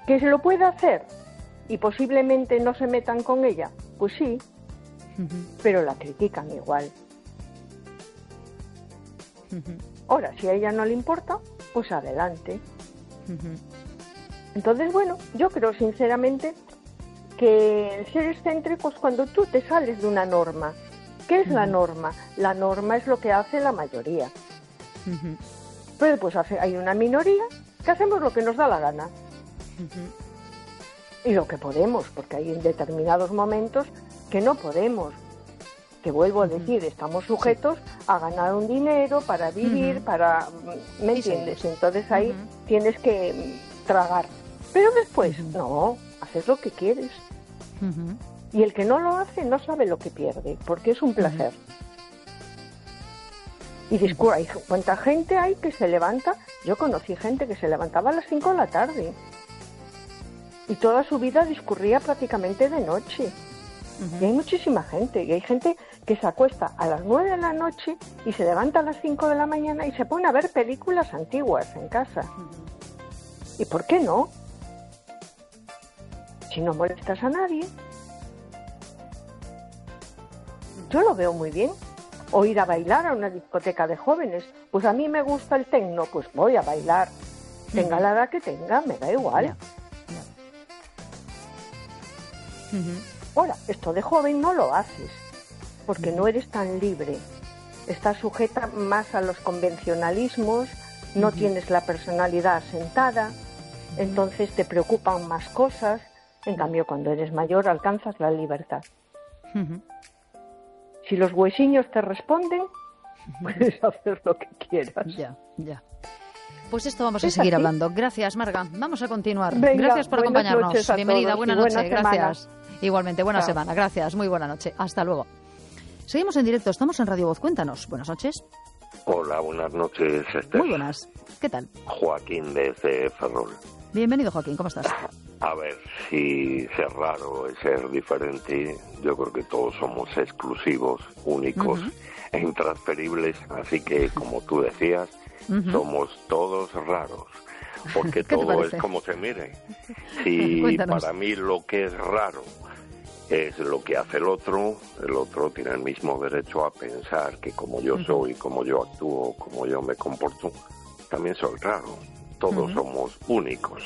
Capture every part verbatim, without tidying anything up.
¿Que se lo puede hacer y posiblemente no se metan con ella? Pues sí, uh-huh. pero la critican igual. Uh-huh. Ahora, si a ella no le importa, pues adelante. Uh-huh. Entonces, bueno, yo creo sinceramente que el ser excéntrico es cuando tú te sales de una norma. ¿Qué es uh-huh. la norma? La norma es lo que hace la mayoría. Uh-huh. Pero pues hace, hay una minoría que hacemos lo que nos da la gana. Uh-huh. Y lo que podemos, porque hay en determinados momentos que no podemos. Que vuelvo a decir, uh-huh. estamos sujetos sí. a ganar un dinero para vivir, uh-huh. para... ¿Me sí, entiendes? Sí. Entonces ahí uh-huh. tienes que tragar. Pero después, uh-huh. no, haces lo que quieres. Uh-huh. Y el que no lo hace no sabe lo que pierde, porque es un placer. Uh-huh. Y discurre, hay cuánta gente hay que se levanta. Yo conocí gente que se levantaba a las cinco de la tarde. Y toda su vida discurría prácticamente de noche. Uh-huh. Y hay muchísima gente. Y hay gente que se acuesta a las nueve de la noche y se levanta a las cinco de la mañana y se pone a ver películas antiguas en casa. Uh-huh. ¿Y por qué no? Si no molestas a nadie. Yo lo veo muy bien. O ir a bailar a una discoteca de jóvenes. Pues a mí me gusta el tecno, pues voy a bailar. Tenga uh-huh. la edad que tenga, me da igual. Yeah. Yeah. Uh-huh. Ahora, esto de joven no lo haces, porque uh-huh. no eres tan libre. Estás sujeta más a los convencionalismos, no uh-huh. tienes la personalidad asentada, uh-huh. entonces te preocupan más cosas. En cambio, cuando eres mayor, alcanzas la libertad. Uh-huh. Si los huesillos te responden, puedes hacer lo que quieras. Ya, ya. Pues esto vamos a seguir así? hablando. Gracias, Marga. Vamos a continuar. Venga, gracias por acompañarnos. Bienvenida, buena noche. Buena gracias. Igualmente, buena Chao. semana. Gracias, muy buena noche. Hasta luego. Seguimos en directo. Estamos en Radio Voz. Cuéntanos. Buenas noches. Hola, buenas noches, Esther. Muy buenas. ¿Qué tal? Joaquín desde Ferrol. Bienvenido, Joaquín. ¿Cómo estás? A ver, si ser raro es ser diferente, yo creo que todos somos exclusivos, únicos uh-huh. e intransferibles, así que, como tú decías, uh-huh. somos todos raros, porque todo es como se mire. Si para mí lo que es raro es lo que hace el otro, el otro tiene el mismo derecho a pensar que como yo uh-huh. soy, como yo actúo, como yo me comporto, también soy raro. Todos uh-huh. somos únicos.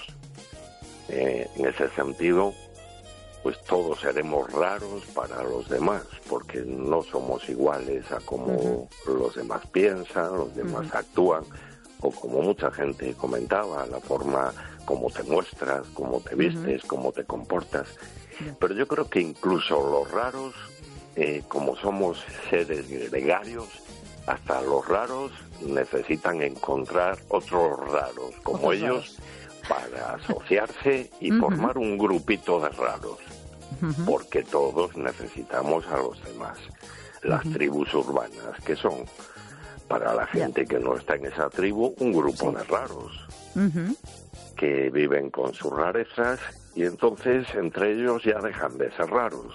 Eh, en ese sentido, pues todos seremos raros para los demás, porque no somos iguales a como uh-huh. los demás piensan, los demás uh-huh. actúan, o como mucha gente comentaba, la forma como te muestras, cómo te vistes, uh-huh. cómo te comportas. Uh-huh. Pero yo creo que incluso los raros, eh, como somos seres gregarios, hasta los raros necesitan encontrar otros raros como otros ellos raros. Para asociarse y uh-huh. formar un grupito de raros, uh-huh. porque todos necesitamos a los demás. Las uh-huh. tribus urbanas, que son para la gente yeah. que no está en esa tribu, un grupo sí. de raros, uh-huh. que viven con sus rarezas y entonces entre ellos ya dejan de ser raros.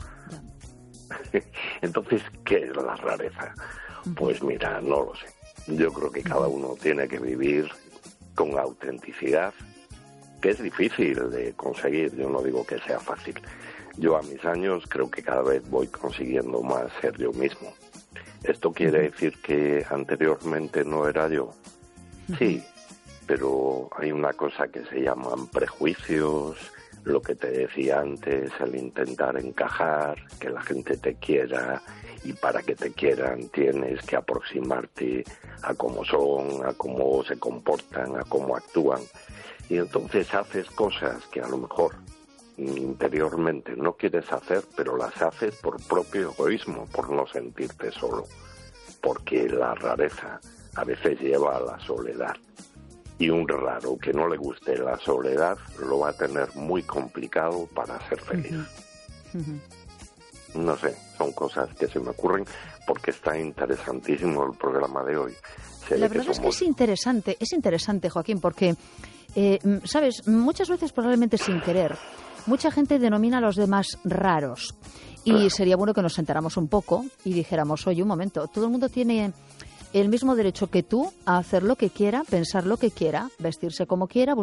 Yeah. Entonces, ¿qué es la rareza? Pues mira, no lo sé. Yo creo que cada uno tiene que vivir con autenticidad, que es difícil de conseguir. Yo no digo que sea fácil. Yo a mis años creo que cada vez voy consiguiendo más ser yo mismo. ¿Esto quiere decir que anteriormente no era yo? Sí, pero hay una cosa que se llaman prejuicios, lo que te decía antes, el intentar encajar, que la gente te quiera, y para que te quieran tienes que aproximarte a cómo son, a cómo se comportan, a cómo actúan. Y entonces haces cosas que a lo mejor interiormente no quieres hacer, pero las haces por propio egoísmo, por no sentirte solo. Porque la rareza a veces lleva a la soledad. Y un raro que no le guste la soledad lo va a tener muy complicado para ser feliz. Uh-huh. Uh-huh. No sé, son cosas que se me ocurren porque está interesantísimo el programa de hoy. Se La verdad que somos... es que es interesante, es interesante, Joaquín, porque, eh, sabes, muchas veces probablemente sin querer, mucha gente denomina a los demás raros. Y claro. sería bueno que nos sentáramos un poco y dijéramos, oye, un momento, todo el mundo tiene el mismo derecho que tú a hacer lo que quiera, pensar lo que quiera, vestirse como quiera,